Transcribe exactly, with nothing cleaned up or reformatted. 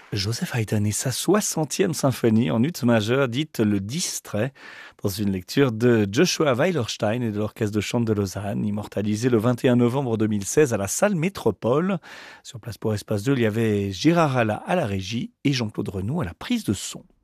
Joseph Haydn et sa soixantième symphonie en ut majeur, dite Le Distrait, dans une lecture de Joshua Weilerstein et de l'Orchestre de Chambre de Lausanne, immortalisée le vingt et un novembre deux mille seize à la salle Métropole. Sur place pour Espace deux, il y avait Gérard Alla à la régie et Jean-Claude Renaud à la prise de son.